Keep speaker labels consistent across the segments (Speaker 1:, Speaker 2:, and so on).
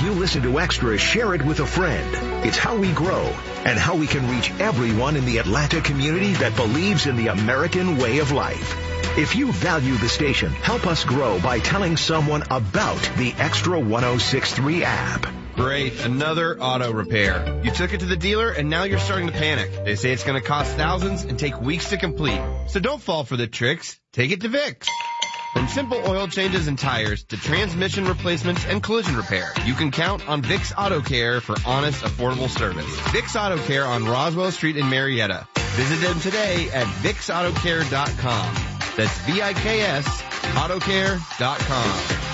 Speaker 1: you listen to Extra, share it with a friend. It's how we grow and how we can reach everyone in the Atlanta community that believes in the American way of life. If you value the station, help us grow by telling someone about the Extra 106.3 app.
Speaker 2: Great, another auto repair. You took it to the dealer and now you're starting to panic. They say it's going to cost thousands and take weeks to complete. So don't fall for the tricks. Take it to Vicks. From simple oil changes and tires to transmission replacements and collision repair, you can count on Vicks Auto Care for honest, affordable service. Vicks Auto Care on Roswell Street in Marietta. Visit them today at VicksAutoCare.com. That's VIKS AutoCare.com.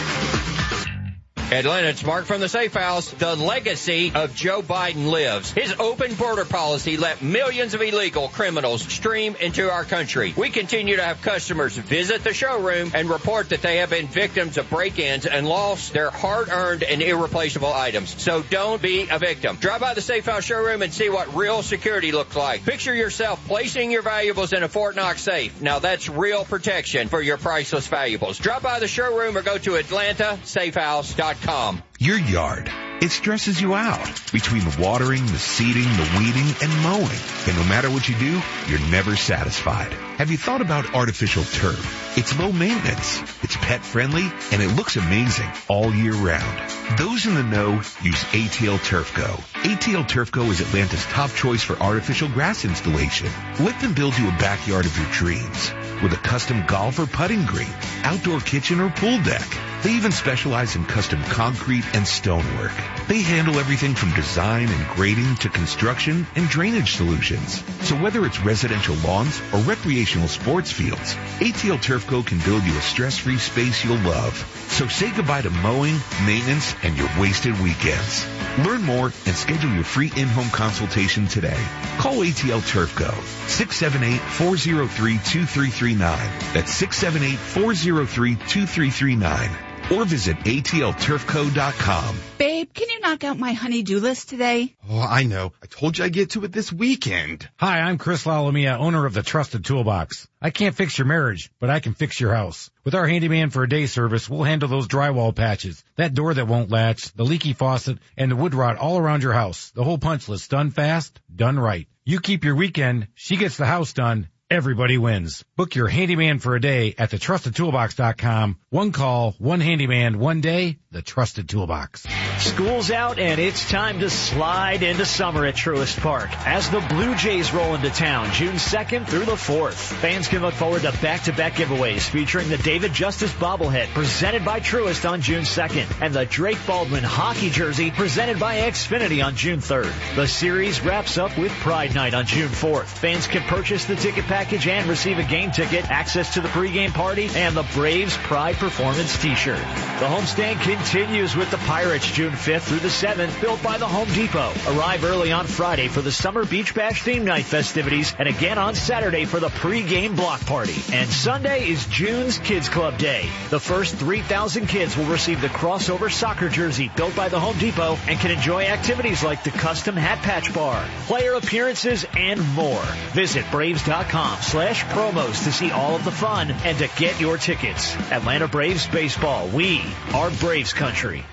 Speaker 3: Atlanta, it's Mark from the Safe House. The legacy of Joe Biden lives. His open border policy let millions of illegal criminals stream into our country. We continue to have customers visit the showroom and report that they have been victims of break-ins and lost their hard-earned and irreplaceable items. So don't be a victim. Drive by the Safe House showroom and see what real security looks like. Picture yourself placing your valuables in a Fort Knox safe. Now that's real protection for your priceless valuables. Drop by the showroom or go to AtlantaSafeHouse.com.
Speaker 4: Your yard. It stresses you out between the watering, the seeding, the weeding, and mowing. And no matter what you do, you're never satisfied. Have you thought about artificial turf? It's low maintenance, it's pet friendly, and it looks amazing all year round. Those in the know use ATL Turf Go. ATL Turf Go is Atlanta's top choice for artificial grass installation. Let them build you a backyard of your dreams with a custom golf or putting green, outdoor kitchen or pool deck. They even specialize in custom concrete and stonework. They handle everything from design and grading to construction and drainage solutions. So whether it's residential lawns or recreational sports fields, ATL Turf Co. can build you a stress-free space you'll love. So say goodbye to mowing, maintenance, and your wasted weekends. Learn more and schedule your free in-home consultation today. Call ATL Turf Co. 678-403-2339. That's 678-403-2339. Or visit ATLTurfCo.com.
Speaker 5: Babe, can you knock out my honey-do list today?
Speaker 2: Oh, I know. I told you I'd get to it this weekend.
Speaker 6: Hi, I'm Chris Lalamia, owner of the Trusted Toolbox. I can't fix your marriage, but I can fix your house. With our handyman for a day service, we'll handle those drywall patches, that door that won't latch, the leaky faucet, and the wood rot all around your house. The whole punch list, done fast, done right. You keep your weekend, she gets the house done. Everybody wins. Book your handyman for a day at thetrustedtoolbox.com. One call, one handyman, one day, the Trusted Toolbox.
Speaker 7: School's out and it's time to slide into summer at Truist Park as the Blue Jays roll into town June 2nd through the 4th. Fans can look forward to back-to-back giveaways featuring the David Justice bobblehead presented by Truist on June 2nd and the Drake Baldwin hockey jersey presented by Xfinity on June 3rd. The series wraps up with Pride Night on June 4th. Fans can purchase the ticket package and receive a game ticket, access to the pregame party, and the Braves Pride Performance t-shirt. The homestand continues with the Pirates June 5th through the 7th, built by the Home Depot. Arrive early on Friday for the Summer Beach Bash theme night festivities, and again on Saturday for the pregame block party. And Sunday is June's Kids Club Day. The first 3,000 kids will receive the crossover soccer jersey built by the Home Depot and can enjoy activities like the custom hat patch bar, player appearances, and more. Visit Braves.com/promos to see all of the fun and to get your tickets. Atlanta Braves baseball. We are Braves country.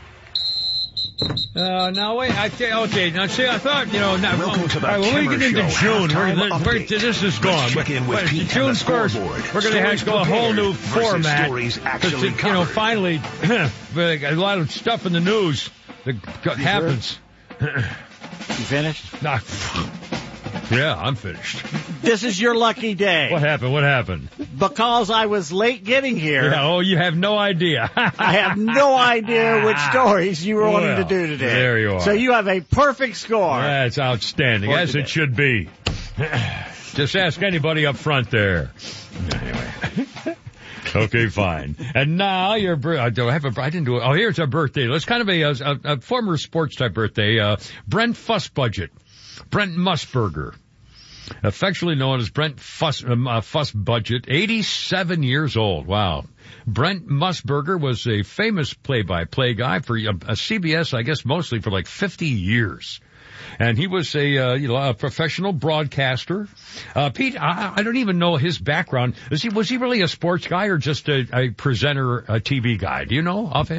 Speaker 8: Now wait, okay, now see, I thought,
Speaker 1: Welcome to the
Speaker 8: when we get into
Speaker 1: Timmer
Speaker 8: June,
Speaker 1: Show.
Speaker 8: this is gone.
Speaker 1: Check in with Pete
Speaker 8: June
Speaker 1: and the
Speaker 8: 1st,
Speaker 1: scoreboard.
Speaker 8: we're going to have to go a whole new
Speaker 1: Versus
Speaker 8: format.
Speaker 1: stories actually
Speaker 8: Because,
Speaker 1: covered.
Speaker 8: finally, a lot of stuff in the news that happens.
Speaker 9: You finished?
Speaker 8: Nah, yeah, I'm finished.
Speaker 9: This is your lucky day.
Speaker 8: What happened?
Speaker 9: Because I was late getting here.
Speaker 8: Yeah, you have no idea.
Speaker 9: I have no idea which stories you were wanting to do today.
Speaker 8: There you are.
Speaker 9: So you have a perfect score.
Speaker 8: That's outstanding, as it should be. Just ask anybody up front there. Anyway. Okay, fine. And now I didn't do it. Oh, here's our birthday. It's kind of a former sports type birthday. Brent Fussbudget. Brent Musburger. Affectionately known as Brent Fussbudget, 87 years old. Wow. Brent Musburger was a famous play-by-play guy for CBS, I guess mostly for like 50 years. And he was a professional broadcaster. Pete, I don't even know his background. Was he really a sports guy or just a presenter, a TV guy? Do you know offhand?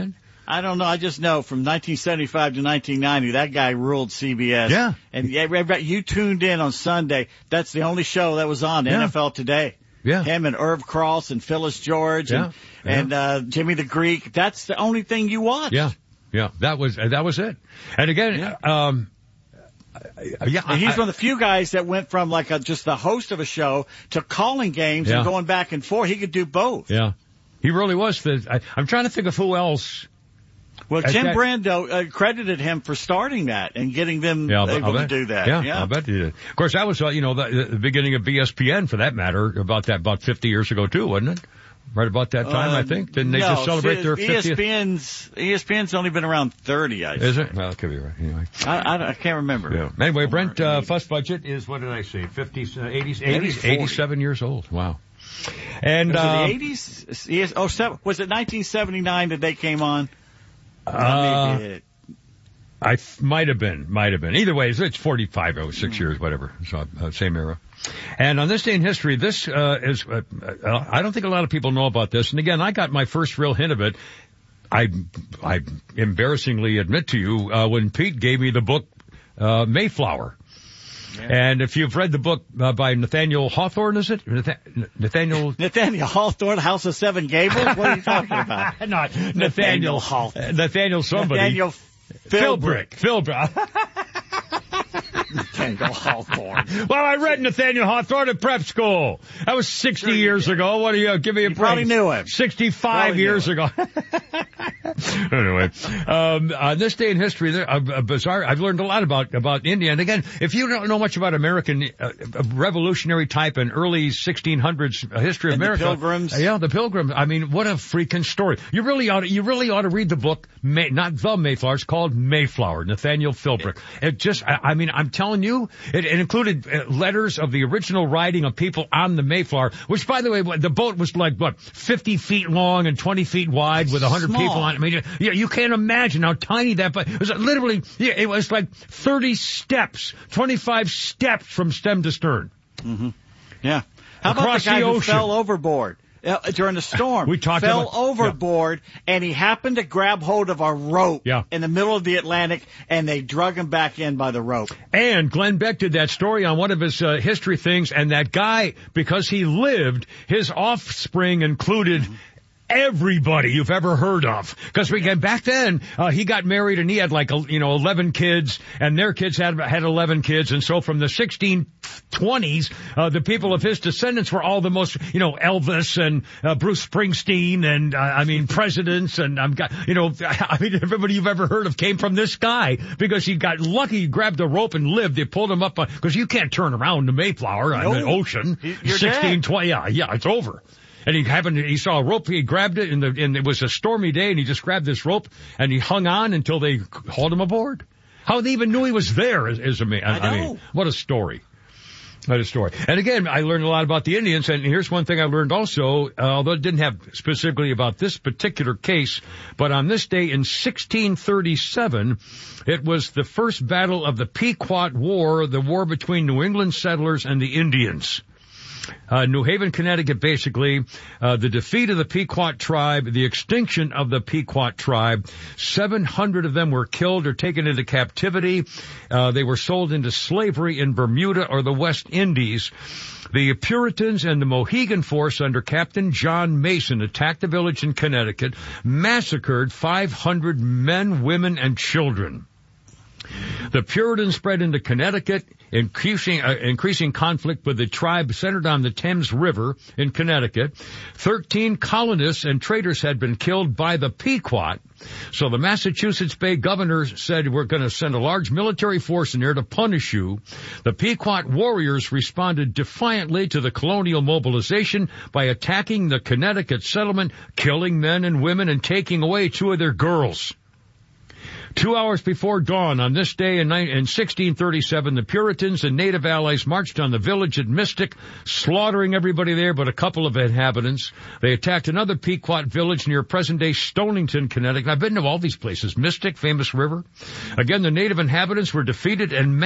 Speaker 9: I don't know. I just know from 1975 to 1990, that guy ruled CBS.
Speaker 8: Yeah.
Speaker 9: And you tuned in on Sunday. That's the only show that was on, NFL Today.
Speaker 8: Yeah.
Speaker 9: Him and Irv Cross and Phyllis George and Jimmy the Greek. That's the only thing you watched.
Speaker 8: Yeah. Yeah. That was it. And again,
Speaker 9: and he's one of the few guys that went from like just the host of a show to calling games and going back and forth. He could do both.
Speaker 8: Yeah. He really was. I'm trying to think of who else.
Speaker 9: Well, Jim Brando credited him for starting that and getting them able to do that.
Speaker 8: Yeah, I bet he did. Of course, that was, the beginning of ESPN, for that matter, about 50 years ago, too, wasn't it? Right about that time, I think. Didn't they just celebrate their 50th?
Speaker 9: ESPN's only been around 30, I think.
Speaker 8: Is it? Well, it could be right. Anyway.
Speaker 9: I can't remember.
Speaker 8: Yeah. Anyway, Brent, Fuss Budget is, what did I say, 87 years old. Wow. And,
Speaker 9: was it the 80s? Was it 1979 that they came on?
Speaker 8: I might have been. Either way, it's 45, 6 years, whatever. So, same era. And on this day in history, this is, I don't think a lot of people know about this. And again, I got my first real hint of it. I embarrassingly admit to you, when Pete gave me the book, Mayflower. Yeah. And if you've read the book by Nathaniel Hawthorne, is it? Nathaniel
Speaker 9: Hawthorne, House of Seven Gables? What are you talking about?
Speaker 8: Not Nathaniel Hawthorne. Nathaniel somebody.
Speaker 9: Nathaniel Philbrick.
Speaker 8: Nathaniel Hawthorne. Well, I read Nathaniel Hawthorne at prep school. That was 60 years ago. What do you give me a break?
Speaker 9: Probably knew him.
Speaker 8: 65 years ago. Anyway, on this day in history, I've learned a lot about India. And again, if you don't know much about American revolutionary type and early 1600s history of America,
Speaker 9: the Pilgrims.
Speaker 8: Yeah, the Pilgrims. I mean, what a freaking story! You really ought to read the book. Not the Mayflower. It's called Mayflower. Nathaniel Philbrick. It just, I'm telling you, it included letters of the original writing of people on the Mayflower. Which, by the way, the boat was like 50 feet long and 20 feet wide with 100 people on it. I mean, you can't imagine how tiny that, but it was literally, it was like 30 steps, 25 steps from stem to stern.
Speaker 9: Mm-hmm. Yeah. How about the guy who fell overboard during the storm?
Speaker 8: We talked
Speaker 9: fell overboard, and he happened to grab hold of a rope in the middle of the Atlantic, and they drug him back in by the rope.
Speaker 8: And Glenn Beck did that story on one of his history things, and that guy, because he lived, his offspring included everybody you've ever heard of. Because back then, he got married and he had 11 kids, and their kids had 11 kids. And so from the 1620s, the people of his descendants were all the most, Elvis and Bruce Springsteen and, presidents and, everybody you've ever heard of came from this guy because he got lucky, he grabbed a rope and lived. They pulled him up because you can't turn around the Mayflower on the ocean.
Speaker 9: You're 1620,
Speaker 8: yeah, it's over. And he saw a rope, he grabbed it, and it was a stormy day, and he just grabbed this rope, and he hung on until they hauled him aboard. How they even knew he was there is amazing. I mean, what a story. What a story. And again, I learned a lot about the Indians, and here's one thing I learned also, although it didn't have specifically about this particular case, but on this day in 1637, it was the first battle of the Pequot War, the war between New England settlers and the Indians. New Haven, Connecticut, basically, the defeat of the Pequot tribe, the extinction of the Pequot tribe. 700 of them were killed or taken into captivity. They were sold into slavery in Bermuda or the West Indies. The Puritans and the Mohegan force under Captain John Mason attacked the village in Connecticut, massacred 500 men, women, and children. The Puritans spread into Connecticut, increasing conflict with the tribe centered on the Thames River in Connecticut. 13 colonists and traders had been killed by the Pequot. So the Massachusetts Bay governor said, we're going to send a large military force in there to punish you. The Pequot warriors responded defiantly to the colonial mobilization by attacking the Connecticut settlement, killing men and women, and taking away 2 of their girls. 2 hours before dawn on this day in 1637, the Puritans and native allies marched on the village at Mystic, slaughtering everybody there but a couple of inhabitants. They attacked another Pequot village near present-day Stonington, Connecticut. I've been to all these places. Mystic, famous river. Again, the native inhabitants were defeated and